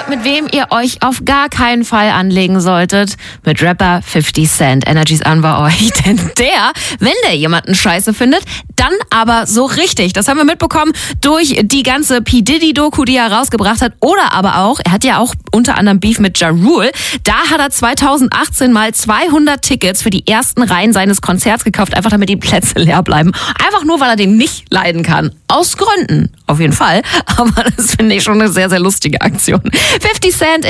mit wem ihr euch auf gar keinen Fall anlegen solltet? Mit Rapper 50 Cent. Energy's an bei euch. Denn wenn der jemanden scheiße findet, dann aber so richtig. Das haben wir mitbekommen durch die ganze P. Diddy-Doku, die er rausgebracht hat. Oder aber auch, er hat ja auch unter anderem Beef mit Ja Rule. Da hat er 2018 mal 200 Tickets für die ersten Reihen seines Konzerts gekauft, einfach damit die Plätze leer bleiben. Einfach nur, weil er den nicht leiden kann. Aus Gründen, auf jeden Fall. Aber das finde ich schon eine sehr, sehr lustige Aktion. 50 Cent